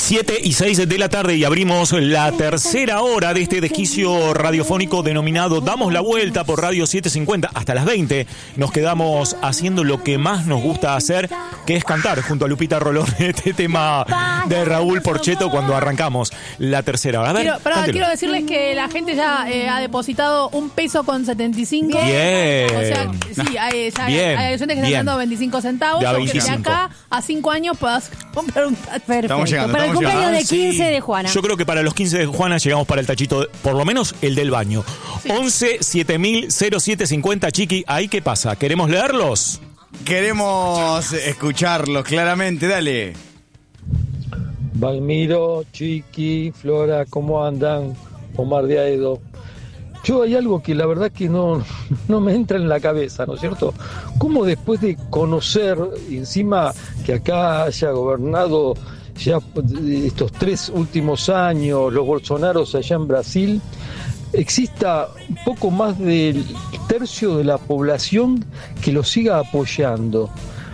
7:06 de la tarde y abrimos la tercera hora de este desquicio radiofónico denominado Damos la Vuelta por Radio 750. Hasta las 20 nos quedamos haciendo lo que más nos gusta hacer, que es cantar junto a Lupita Rolón este tema de Raúl Porchetto cuando arrancamos la tercera hora. A ver, quiero decirles que la gente ya ha depositado $1.75. Bien. O sea, sí, hay gente que está dando 25 centavos. De a Que 25. de acá a 5 años puedas comprar un tacho. Perfecto. Para el cumpleaños de 15 de Juana. Yo creo que para los 15 de Juana llegamos para el tachito, por lo menos el del baño. Sí. 11 7000 0750, Chiqui. ¿Ahí qué pasa? ¿Queremos leerlos? Queremos escucharlos, claramente. Dale. Valmiro, Chiqui, Flora, ¿cómo andan? Omar de Aedo. Yo hay algo que la verdad que no me entra en la cabeza, ¿no es cierto? ¿Cómo después de conocer, encima que acá haya gobernado ya estos 3 últimos años, los Bolsonaros allá en Brasil, exista un poco más del tercio de la población que lo siga apoyando?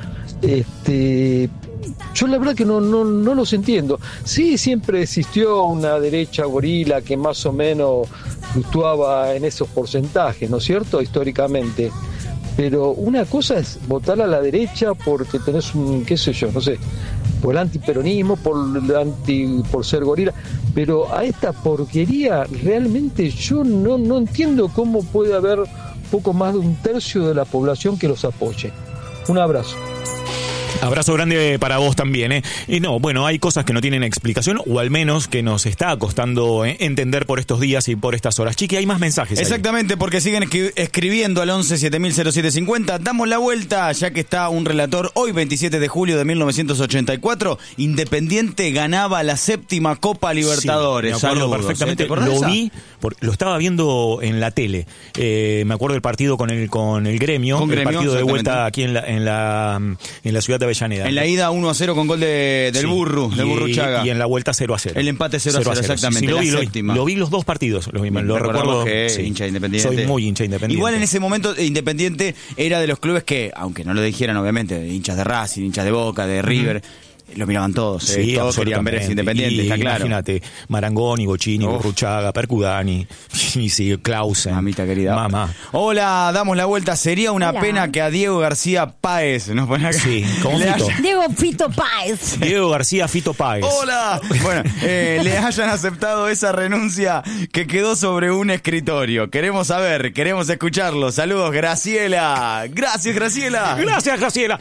Yo la verdad que no los entiendo. Sí, siempre existió una derecha gorila que más o menos fluctuaba en esos porcentajes, ¿no es cierto? Históricamente. Pero una cosa es votar a la derecha porque tenés un, qué sé yo, no sé, por el antiperonismo, por ser gorila. Pero a esta porquería realmente yo no entiendo cómo puede haber poco más de un tercio de la población que los apoye. Un abrazo. Abrazo grande para vos también, ¿eh? Y no, bueno, hay cosas que no tienen explicación, o al menos que nos está costando entender por estos días y por estas horas. Chiqui, hay más mensajes. Exactamente, ahí. Porque siguen escribiendo al 11 7000 0750. Damos la vuelta, ya que está un relator. Hoy, 27 de julio de 1984, Independiente ganaba la 7ª Copa Libertadores. Sí, me acuerdo perfectamente. Lo vi, lo estaba viendo en la tele. Me acuerdo del partido con el Gremio, el partido de vuelta aquí en la ciudad de Avellaneda. En la ida 1-0 con gol del Burru, del Burru Chaga. Y en la vuelta 0-0. El empate 0-0, exactamente. Sí, lo vi los dos partidos. Lo recuerdo. Que hincha Independiente. Soy muy hincha Independiente. Igual en ese momento Independiente era de los clubes que, aunque no lo dijeran obviamente, hinchas de Racing, hinchas de Boca, de River, lo miraban todos. Sí, todos querían ver ese Independiente, está claro. Imagínate, Marangoni, Bocini, Burruchaga, Percudani, Clausen. Mamita querida. Mamá. Hola, damos la vuelta. Sería una pena que a Diego García Páez nos pone acá. Sí, como Fito. Diego Fito Páez. Diego García Fito Páez. Hola. Bueno, le hayan aceptado esa renuncia que quedó sobre un escritorio. Queremos saber, queremos escucharlo. Saludos, Graciela. Gracias, Graciela. Gracias, Graciela.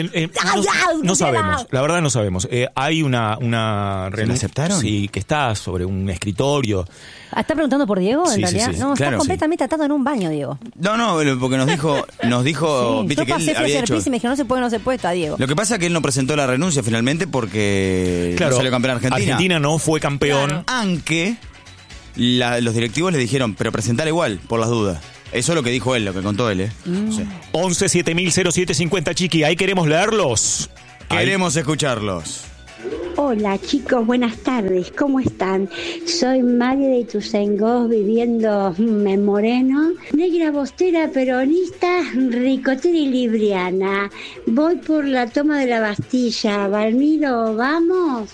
No sabemos, la verdad no sabemos. Hay una ¿La aceptaron? Sí, que está sobre un escritorio. ¿Está preguntando por Diego, en realidad? Sí, no, claro, está completamente atado en un baño, Diego. No, porque nos dijo, sí, viste yo que pasé, él había hecho. Y me dijo, no se puede, está Diego. Lo que pasa es que él no presentó la renuncia finalmente porque no salió campeón Argentina. Argentina no fue campeón. Claro. Aunque los directivos le dijeron, pero presentala igual, por las dudas. Eso es lo que dijo él, lo que contó él, No sé. 11 7000 0750, Chiqui, ahí queremos leerlos. Queremos escucharlos. Hola chicos, buenas tardes, ¿cómo están? Soy María de Ituzaingó, viviendo en Moreno, negra bostera, peronista, ricotera y libriana. Voy por la toma de la Bastilla. Valmiro, vamos.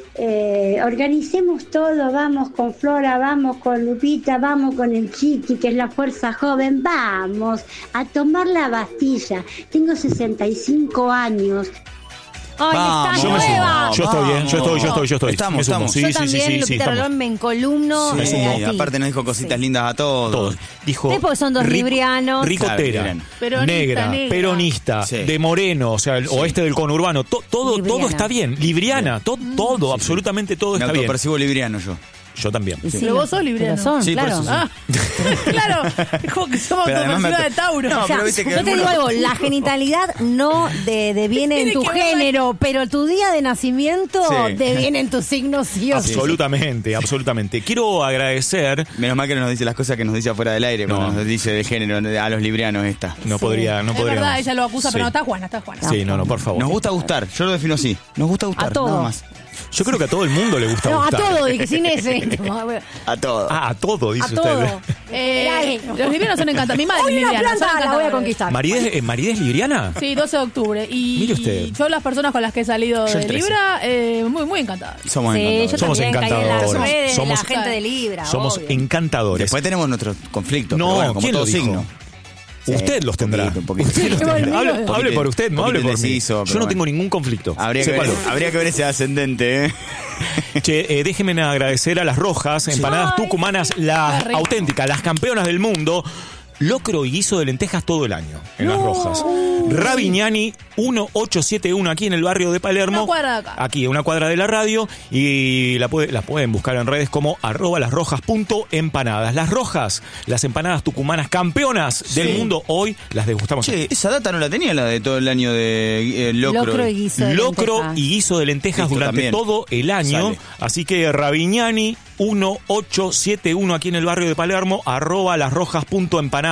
Organicemos todo, vamos con Flora, vamos con Lupita, vamos con el Chiqui, que es la fuerza joven, vamos a tomar la Bastilla. Tengo 65 años. ¡Ay, Vamos, está nueva! Yo estoy bien, yo estoy. Estamos. Sí, yo también, Lupita Rolón, me encolumno. Sí, aparte nos dijo cositas lindas a todos. Dijo, porque son dos librianos. Ricotera, claro, negra, peronista, de Moreno, o sea, el oeste del conurbano, todo está bien. Libriana, todo, absolutamente todo está bien. Me percibo libriano yo. Yo también. Sí. Pero vos sos libriano. Sí, claro. Claro, es como que somos conocidos de Tauro. No, o sea, pero viste que yo te digo algo, la genitalidad no deviene en tu género, pero tu día de nacimiento deviene en tu signo sí o sí. Absolutamente. Quiero agradecer. Menos mal que no nos dice las cosas que nos dice afuera del aire, cuando nos dice de género a los librianos esta. No podría. Es verdad, ella lo acusa, pero no está Juana. Sí, no, por favor. Nos gusta gustar, yo lo defino así. Nos gusta gustar, a todos. nada más. Yo creo que a todo el mundo le gusta No, gustar. a todo, dije, sin ese. A todo. Ah, a todo, dice A usted. todo. Los librianos son encantados. Mi madre Hoy es una libriana, son planta la voy a encantadores. conquistar. ¿Maridés libriana? Sí, 12 de octubre. Mire usted. Y yo las personas con las que he salido Yo el de 13. Libra, muy encantadas. Somos Sí, yo encantadores. Somos también caí en las encantadores. redes de Somos- la gente de Libra. Somos obvio. encantadores. Después tenemos nuestros conflictos. No, pero bueno, como ¿quién todo lo dijo? signo. Sí, Usted los tendrá. Un poquito. Usted los Qué tendrá. bonito. Hable por usted, no hable por mí. Indeciso, pero Yo no bueno. tengo ningún conflicto. Habría que Sépalo. ver ese ascendente, ¿eh? Che, déjenme agradecer a las rojas, empanadas Ay, tucumanas, sí. las Qué rico. auténticas, las campeonas del mundo. Locro y guiso de lentejas todo el año en las rojas. Ravignani 1871 aquí en el barrio de Palermo. Una cuadra de acá. Aquí, a una cuadra de la radio. Y las pueden buscar en redes como @lasrojas.empanadas. Las rojas, las empanadas tucumanas campeonas del mundo. Hoy las degustamos. Che, esa data no la tenía la de todo el año de locro. Locro y guiso de Locro lentejas. y guiso de lentejas Listo, durante también. todo el año. Sale. Así que Ravignani 1871 aquí en el barrio de Palermo, @lasrojas.empanadas.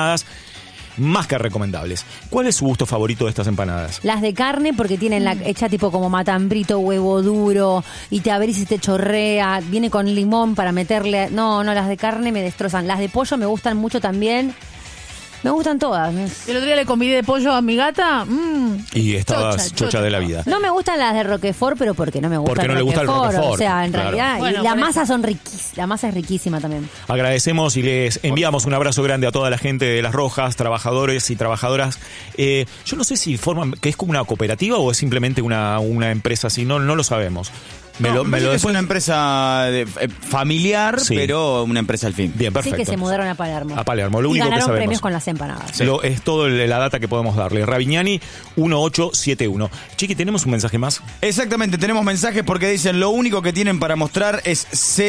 Más que recomendables. ¿Cuál es su gusto favorito de estas empanadas? Las de carne porque tienen la hecha tipo como matambrito, huevo duro y te abrís y te chorrea, viene con limón para meterle. No, las de carne me destrozan. Las de pollo me gustan mucho también. Me gustan todas. El otro día le convidé de pollo a mi gata. Y estabas chocha de la vida. No me gustan las de Roquefort, pero porque no me gusta Porque no el le gusta el Roquefort. Roquefort, O sea, en claro. realidad. Bueno, y la por masa eso. son riquísimas. La masa es riquísima también. Agradecemos y les enviamos un abrazo grande a toda la gente de Las Rojas, trabajadores y trabajadoras. Yo no sé si forman, que es como una cooperativa o es simplemente una empresa así, no lo sabemos. Me lo es después- una empresa familiar, Sí. pero una empresa al fin. Bien, Sí perfecto. que se mudaron a Palermo. A Palermo, lo y único que ganaron sabemos. premios con las empanadas. Es todo la data que podemos darle. Ravignani 1871. Chiqui, ¿tenemos un mensaje más? Exactamente, tenemos mensajes porque dicen lo único que tienen para mostrar es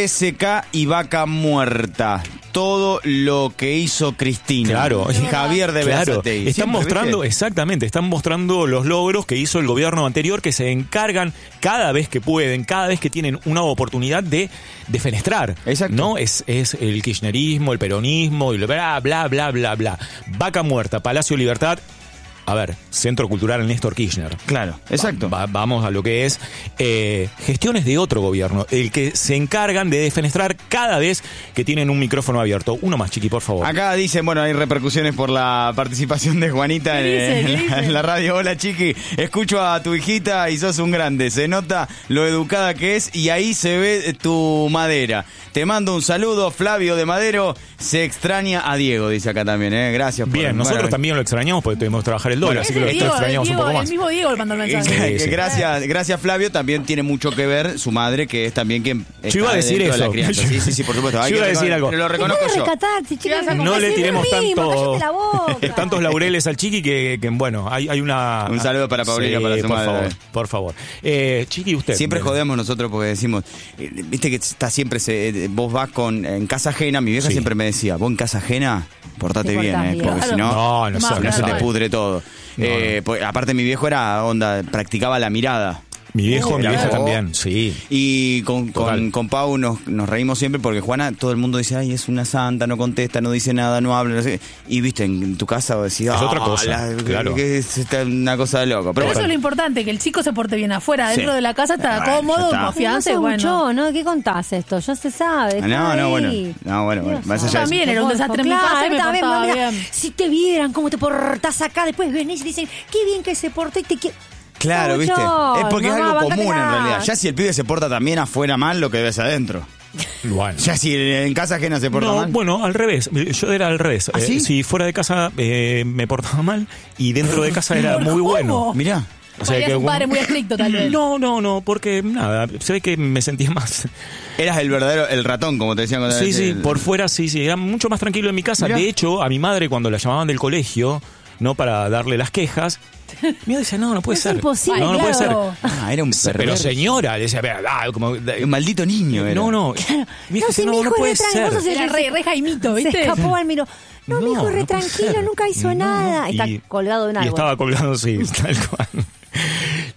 CSK y Vaca Muerta. Todo lo que hizo Cristina. Claro. Javier de Claro, Berazategui. están Siempre, mostrando, ¿viste? exactamente, están mostrando los logros que hizo el gobierno anterior, que se encargan cada vez que pueden, cada vez que tienen una oportunidad de defenestrar. Exacto. ¿No? Es el kirchnerismo, el peronismo, y bla, bla, bla, bla, bla. Vaca Muerta, Palacio Libertad. A ver, Centro Cultural Néstor Kirchner. Claro, exacto. Vamos a lo que es gestiones de otro gobierno, el que se encargan de defenestrar cada vez que tienen un micrófono abierto. Uno más, Chiqui, por favor. Acá dicen, bueno, hay repercusiones por la participación de Juanita ¿Qué dice? en la radio. Hola, Chiqui, escucho a tu hijita y sos un grande. Se nota lo educada que es y ahí se ve tu madera. Te mando un saludo, Flavio de Madero. Se extraña a Diego, dice acá también, ¿eh? Gracias. Bien, nosotros bueno, también lo extrañamos porque tuvimos que trabajar el dólar, Bueno, así que lo extrañamos un poco más. El mismo Diego le mandó el mensaje. Sí, sí. Gracias, Flavio. También tiene mucho que ver su madre, que es también quien Yo iba a decir dentro de la eso. crianza. Sí, por supuesto. Hay Yo iba que a decir algo. Lo reconozco yo. No le tiremos tanto tantos laureles al Chiqui que bueno, hay una... Un saludo para Paulina, para su por madre. favor, por favor. Chiqui, usted. Siempre jodemos nosotros porque decimos, viste que está siempre, vos vas en casa ajena, mi vieja Sí. siempre me decía, vos en casa ajena, portate Te bien, portás bien. porque si no, No Más, sabe, no se te claro. pudre todo. No, Pues, aparte mi viejo era practicaba la mirada. Mi viejo, mi Era vieja vos. también, sí. Y Total. con Pau nos reímos siempre porque Juana, todo el mundo dice, ay, es una santa, no contesta, no dice nada, no habla, no sé. Y viste, en tu casa vos decís, Es otra cosa, claro. que es una cosa de loco. Pero Pero eso es bueno. lo importante, que el chico se porte bien afuera. Sí. Dentro de la casa está Ah, ya cómodo, está. confianza y No bueno. mucho, ¿no? ¿Qué contás esto? Ya se sabe. No, bueno. Dios Más allá de También eso. era un desastre en mi casa y me también, portaba mirá, bien. si te vieran cómo te portás acá, después venís y dicen, qué bien que se portó y te quiere. Claro, ¿viste? Mucho. Es porque Mamá, es algo bancate común en acá. realidad. Ya si el pibe se porta también afuera mal, lo que ves adentro. Bueno. Ya si en casa ajena se porta No, mal. bueno, al revés. Yo era al revés. ¿Ah, sí? Si fuera de casa me portaba mal y dentro de casa era muy ¿Cómo? bueno. Mirá. O sea, Eres un padre muy estricto, tal vez. No, porque nada, se ve que me sentía más. Eras el ratón, como te decían cuando Sí, eras sí, el- por fuera sí, era mucho más tranquilo en mi casa. Mirá. De hecho, a mi madre cuando la llamaban del colegio, no para darle las quejas, mi madre decía, no puede Es ser. imposible, No puede ser. claro. Ah, era un Pero perverso. señora, le decía, como, Un maldito niño era. no. Mi hija No, si decía, mi hijo puede es re tranquilo, ser. vos sos Era re Jaimito, Se ¿viste? escapó al miro. No, mi hijo es re no puede tranquilo, ser. nunca hizo nada. Está Y- colgado de un Y árbol. estaba colgado, sí, tal cual.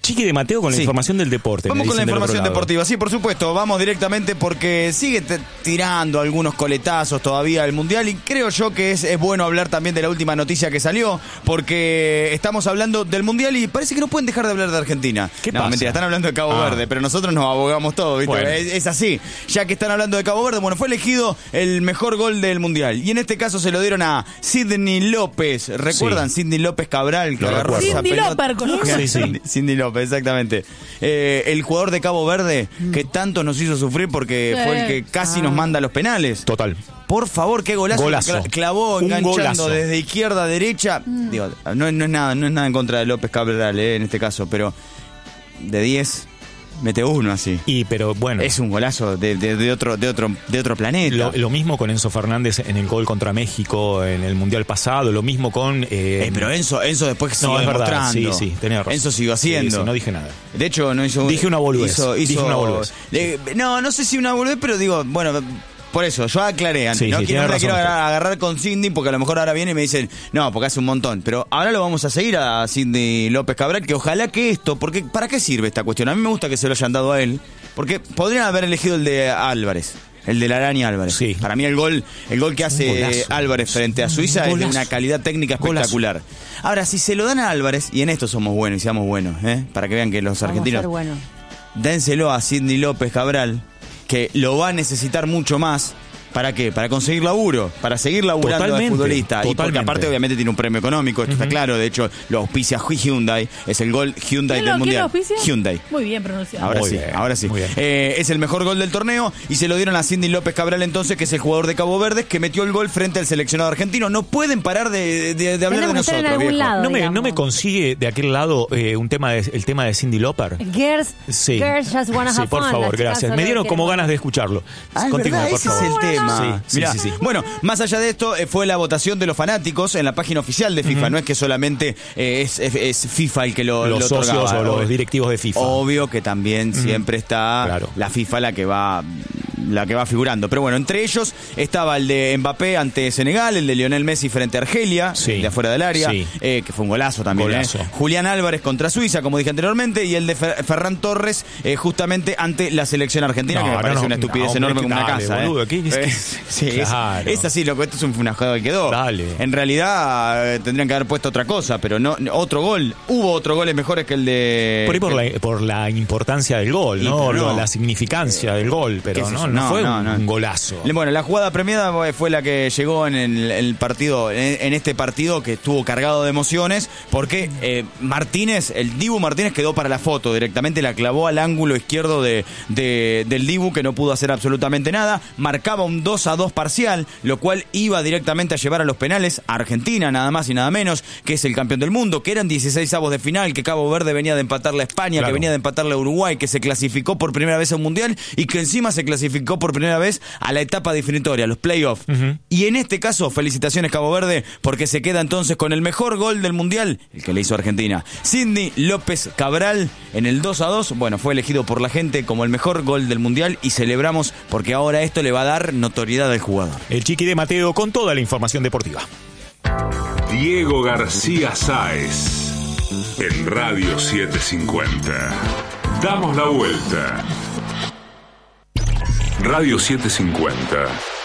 Chiqui de Mateo con la información del deporte. Vamos con la información deportiva, sí, por supuesto. Vamos directamente porque sigue tirando algunos coletazos todavía el Mundial y creo yo que es bueno hablar también de la última noticia que salió porque estamos hablando del Mundial y parece que no pueden dejar de hablar de Argentina. ¿Qué pasa? Mentira, están hablando de Cabo Verde, pero nosotros nos abogamos todos, ¿viste? Bueno. Es así. Ya que están hablando de Cabo Verde, bueno, fue elegido el mejor gol del Mundial y en este caso se lo dieron a Sidney López. ¿Recuerdan? Sí. Sidney López Cabral, que Lo agarró recuerdo. esa Cindy pelota. López, Sí. Sidney López, exactamente. El jugador de Cabo Verde que tanto nos hizo sufrir porque fue el que casi nos manda a los penales. Total. Por favor, qué golazo. Golazo. Clavó Un enganchando golazo. desde izquierda a derecha. Digo, no es nada en contra de López Cabral en este caso, pero de 10 mete uno así. Pero bueno. Es un golazo de otro planeta. Lo mismo con Enzo Fernández en el gol contra México en el Mundial pasado, lo mismo con... Pero Enzo después siguió no, es verdad, demostrando. sí, tenés razón. Enzo siguió haciendo. Sí, no dije nada. De hecho, no hizo... Dije una boludez. Dije una boludez. No sé si una boludez, pero digo, bueno... Por eso, yo aclaré antes, Sí, no sí, quiero tiene razón agarrar con Cindy porque a lo mejor ahora viene y me dicen, no, porque hace un montón. Pero ahora lo vamos a seguir a Cindy López Cabral, que ojalá que esto, porque ¿para qué sirve esta cuestión? A mí me gusta que se lo hayan dado a él, porque podrían haber elegido el de Álvarez. El de la Araña Álvarez. Sí. Para mí el gol que hace golazo. Álvarez frente a Suiza es de Golazo. una calidad técnica espectacular. Ahora, si se lo dan a Álvarez, y en esto somos buenos y seamos buenos, para que vean que los argentinos... Vamos a ser buenos. Dénselo a Sidney López Cabral, que lo va a necesitar mucho más. ¿Para qué? Para conseguir laburo, para seguir laburando de Totalmente, futbolista. Y porque totalmente. aparte obviamente tiene un premio económico, esto está claro. De hecho, lo auspicia Hyundai, es el gol Hyundai del Mundial. ¿Quién lo auspicia? Hyundai. Muy bien pronunciado. Ahora sí. muy bien. Es el mejor gol del torneo y se lo dieron a Sidney López Cabral entonces, que es el jugador de Cabo Verde, que metió el gol frente al seleccionado argentino. No pueden parar de hablar Tenemos de que estar en nosotros, algún viejo. lado. ¿No me digamos. consigue de aquel lado el tema de Cindy Lauper? Girls, Sí. girls just wanna Sí, have por fun. favor, Las chicas gracias. solo Me dieron como quieren- ganas de escucharlo. Es Continúa, verdad, por ese favor. es el tema. Sí, Mirá, sí. Bueno, más allá de esto, fue la votación de los fanáticos en la página oficial de FIFA. No es que solamente es FIFA el que lo Los socios otorgaba. o los directivos de FIFA. Obvio que también siempre está Claro. la FIFA la que va figurando. Pero bueno, entre ellos estaba el de Mbappé ante Senegal, el de Lionel Messi frente a Argelia, Sí. el de afuera del área, Sí. que fue un golazo también. Golazo. Julián Álvarez contra Suiza, como dije anteriormente, y el de Ferran Torres justamente ante la selección argentina, que me parece una estupidez enorme como una dale, casa. boludo, ¿qué? Sí, Claro. es así, loco, esto es una jugada que quedó. Dale. En realidad tendrían que haber puesto otra cosa, pero no otro gol. Hubo otros goles mejores que el de... Por ahí por la importancia del gol, Y, ¿no? pero no. La significancia del gol, pero ¿Qué sé no, yo? no fue No. un golazo. Bueno, la jugada premiada fue la que llegó en el partido, en este partido que estuvo cargado de emociones, porque Martínez, el Dibu Martínez quedó para la foto directamente, la clavó al ángulo izquierdo del Dibu, que no pudo hacer absolutamente nada, marcaba un 2-2 parcial, lo cual iba directamente a llevar a los penales a Argentina, nada más y nada menos, que es el campeón del mundo, que eran 16avos de final, que Cabo Verde venía de empatarle a España, Claro. que venía de empatarle a Uruguay, que se clasificó por primera vez a un mundial y que encima se clasificó por primera vez a la etapa definitoria, los playoffs. Y en este caso, felicitaciones Cabo Verde, porque se queda entonces con el mejor gol del mundial, el que le hizo Argentina. Sidney López Cabral en el 2-2, bueno, fue elegido por la gente como el mejor gol del mundial y celebramos porque ahora esto le va a dar notoriedad al jugador. El Chiqui de Mateo con toda la información deportiva. Diego García Sáez en Radio 750. Damos la vuelta. Radio 750.